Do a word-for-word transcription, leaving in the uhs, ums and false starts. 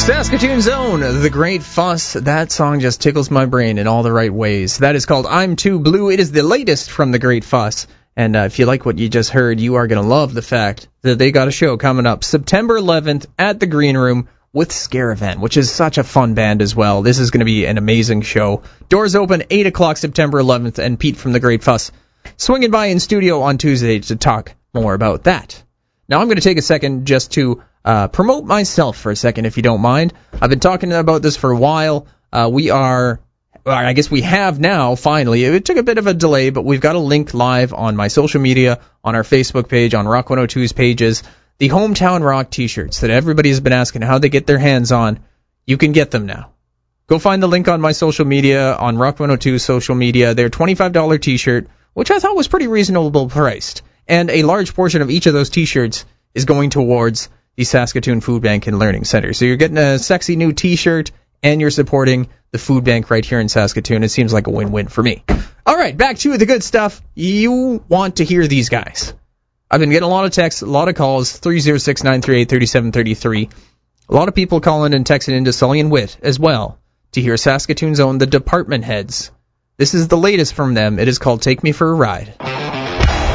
Saskatoon's own The Great Fuss. That song just tickles my brain in all the right ways. That is called I'm Too Blue. It is the latest from The Great Fuss. And uh, if you like what you just heard, you are going to love the fact that they got a show coming up September eleventh at the Green Room with Scaravan, which is such a fun band as well. This is going to be an amazing show. Doors open eight o'clock September eleventh, and Pete from The Great Fuss swinging by in studio on Tuesday to talk more about that. Now I'm going to take a second just to uh, promote myself for a second, if you don't mind. I've been talking about this for a while. Uh, we are... I guess we have now, finally. It took a bit of a delay, but we've got a link live on my social media, on our Facebook page, on Rock one oh two's pages. The Hometown Rock t-shirts that everybody's been asking how they get their hands on, you can get them now. Go find the link on my social media, on Rock one oh two's social media. They're a twenty-five dollars t-shirt, which I thought was pretty reasonable priced. And a large portion of each of those t-shirts is going towards the Saskatoon Food Bank and Learning Center. So you're getting a sexy new t-shirt, and you're supporting the food bank right here in Saskatoon. It seems like a win-win for me. All right, back to the good stuff. You want to hear these guys. I've been getting a lot of texts, a lot of calls, three oh six, nine three eight, three seven three three. A lot of people calling and texting into Sully and Witt as well to hear Saskatoon's own The Department Heads. This is the latest from them. It is called Take Me for a Ride.